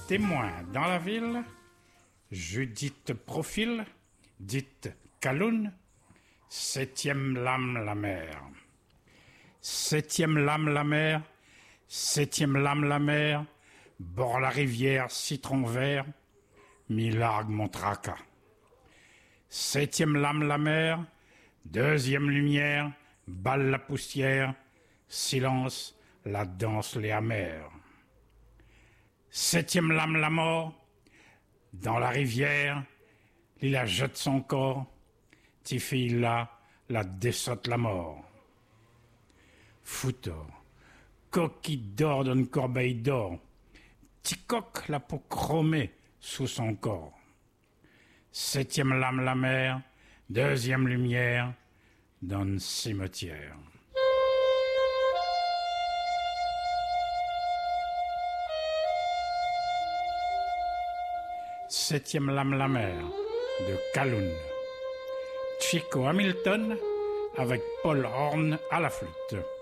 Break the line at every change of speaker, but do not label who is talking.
Témoin dans la ville, Judith Profil, dite Calhoun, septième lame la mer. Septième lame la mer, septième lame la mer, bord la rivière, citron vert, mi-largue mon tracas. Septième lame la mer, deuxième lumière, balle la poussière, silence, la danse les amers. Septième lame la mort, dans la rivière, il la jette son corps, ti fille là, la dessotte la mort. Foutor, coquille d'or d'une corbeille d'or, ti coq la peau chromée sous son corps. Septième lame la mer, deuxième lumière, dans le cimetière. Septième lame la mer, de Calhoun. Chico Hamilton, avec Paul Horn à la flûte.